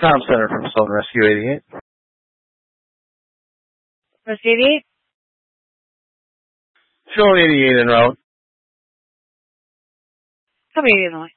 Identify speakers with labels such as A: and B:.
A: Tom Center from Stone Rescue 88.
B: Rescue 88?
A: Show 88 en route.
B: Copy, Illinois.